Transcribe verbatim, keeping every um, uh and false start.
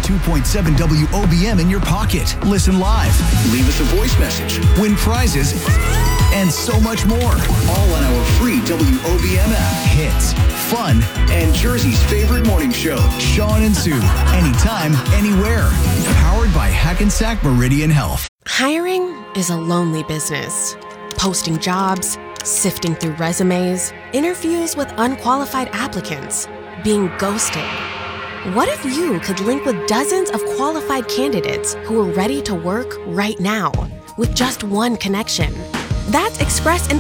two point seven W O B M in your pocket. Listen live, leave us a voice message, win prizes, and so much more. All on our free W O B M app. Hits, fun, and Jersey's favorite morning show, Sean and Sue. Anytime, anywhere. Powered by Hackensack Meridian Health. Hiring is a lonely business. Posting jobs, sifting through resumes, interviews with unqualified applicants, being ghosted. What if you could link with dozens of qualified candidates who are ready to work right now with just one connection? That's Express